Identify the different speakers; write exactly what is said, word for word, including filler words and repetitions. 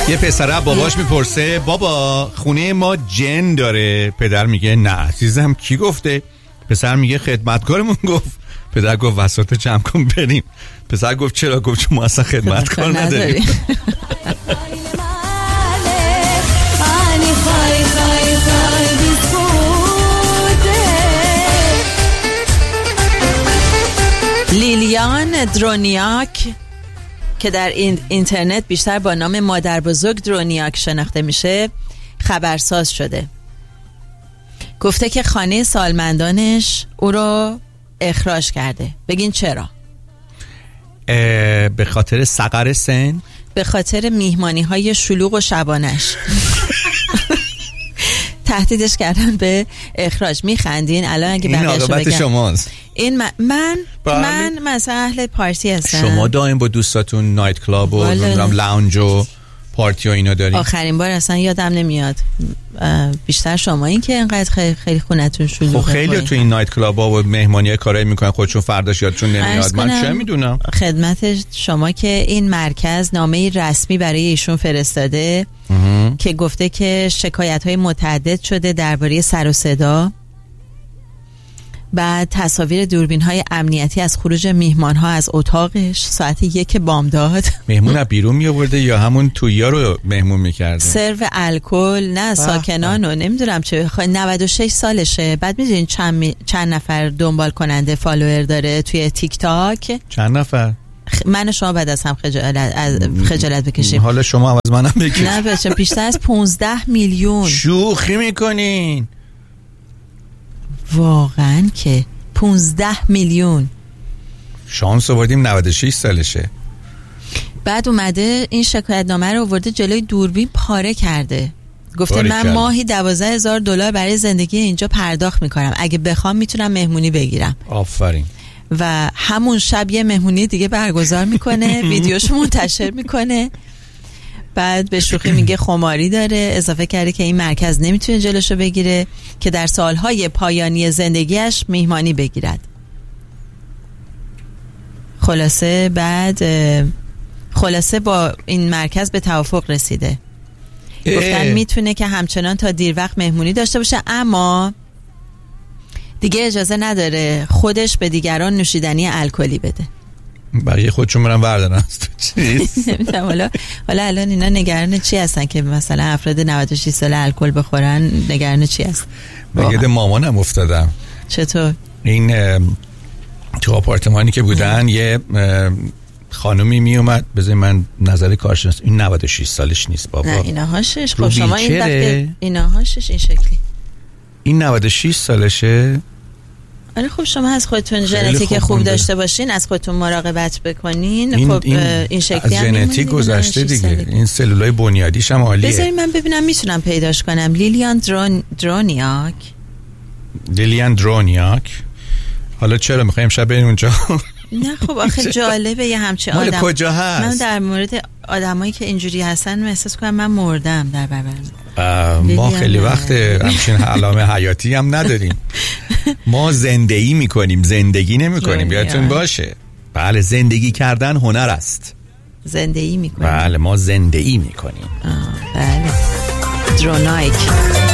Speaker 1: یه پسره باباش میپرسه بابا خونه ما جن داره. پدر میگه نه عزیزم کی گفته؟ پسر میگه خدمتکارمون گفت. پدر گفت وساط جمع کن بریم. پسر گفت چرا؟ گفت چون ما اصلا خدمتکار نداریم.
Speaker 2: لیلیان درونیاک که در این اینترنت بیشتر با نام مادر بزرگ درونیاک شناخته میشه خبرساز شده. گفته که خانه سالمندانش او رو اخراج کرده. بگین چرا؟
Speaker 1: به خاطر سقر سن؟
Speaker 2: به خاطر میهمانی های شلوغ و شبانش. تهدیدش کردن به اخراج. میخندین الان اگه
Speaker 1: این
Speaker 2: بقیه‌شو
Speaker 1: عاقبت
Speaker 2: بگم
Speaker 1: شماست.
Speaker 2: این من من, من مثلا اهل پارتی هستم.
Speaker 1: شما دائم با دوستاتون نایت کلاب و نمیدونم لاونج و پارتی و اینا دارین؟
Speaker 2: آخرین بار اصلا یادم نمیاد. بیشتر شما این که اینقدر خیلی خیلی خونتون شلوغه.
Speaker 1: خب خیلی تو این نایت کلاب ها و مهمانی کارایی میکنن خودشون فرداش یادشون نمیاد. من چه میدونم؟
Speaker 2: خدمت شما که این مرکز نامه رسمی برای ایشون فرستاده که گفته که شکایت‌های متعدد شده درباره سر و صدا، بعد تصاویر دوربین‌های امنیتی از خروج میهمان‌ها از اتاقش ساعت یک بامداد.
Speaker 1: مهمون از بیرون می‌آورده یا همون توییا رو مهمون می‌کرده؟
Speaker 2: سرو الکل نه ساکنانو نمیدونم چه. نود و شش سالشه. بعد می‌دونین چند می... چند نفر دنبال کننده فالوور داره توی تیک تاک؟
Speaker 1: چند نفر؟
Speaker 2: من و شما بعد از هم خجالت از خجالت بکشیم.
Speaker 1: حالا شما هم از منم بکش.
Speaker 2: نه بچه بیشتر از پانزده میلیون.
Speaker 1: شوخی میکنین؟
Speaker 2: واقعا که پانزده میلیون.
Speaker 1: شانس آوردیم نود و شش سالشه.
Speaker 2: بعد اومده این شکایت نامه رو آورده جلوی دوربین پاره کرده. گفته من
Speaker 1: کرده.
Speaker 2: ماهی دوازده هزار دلار برای زندگی اینجا پرداخت میکنم. اگه بخوام میتونم مهمونی بگیرم.
Speaker 1: آفرین.
Speaker 2: و همون شب یه مهمونی دیگه برگزار میکنه. ویدیوشو منتشر میکنه. بعد به شوخی میگه خماری داره. اضافه کرده که این مرکز نمیتونه جلوشو بگیره که در سالهای پایانی زندگیش میهمانی بگیرد. خلاصه بعد خلاصه با این مرکز به توافق رسیده. گفتن میتونه که همچنان تا دیر وقت مهمونی داشته باشه اما دیگه اجازه نداره خودش به دیگران نوشیدنی الکلی بده.
Speaker 1: بقیه خودشون برن بردارن.
Speaker 2: نمیدونم حالا حالا الان اینا نگران چی هستن که مثلا افراد نود و شش ساله الکل بخورن؟ نگران چی هست؟
Speaker 1: بگید مامانم افتادم.
Speaker 2: چطور؟
Speaker 1: این تو آپارتمانی که بودن یه خانومی می اومد. بذار من نظر کارشناس، این نود و شش سالش نیست بابا.
Speaker 2: نه اینا هاشش. خب شما این وقت اینا هاشش این شکلی.
Speaker 1: این نود و شش سالشه.
Speaker 2: آره خب شما از خودتون ژنتیک خوب داشته باشین، از خودتون مراقبت بکنین.
Speaker 1: این
Speaker 2: خب این,
Speaker 1: این
Speaker 2: شکلی
Speaker 1: هم ژنتیک گذشته دیگه. سالی. این سلولای بنیادیش هم عالیه.
Speaker 2: بذارید من ببینم میتونم پیداش کنم. لیلیان درون درونیاک.
Speaker 1: لیلیان درونیاک. حالا چرا میخوایم شب بریم اونجا؟
Speaker 2: نه خب آخه جالبه یه همچین آدم.
Speaker 1: مال کجا هست؟
Speaker 2: من در مورد آدمایی که اینجوری هستن احساس کنم من مردم در برابر.
Speaker 1: ما خیلی وقت همچین علامه حیاتی هم نداریم. ما زندگی میکنیم، زندگی نمیکنیم. یادتون باشه. بله زندگی کردن هنر است.
Speaker 2: زندگی میکنیم.
Speaker 1: بله ما زندگی میکنیم.
Speaker 2: بله درونایک.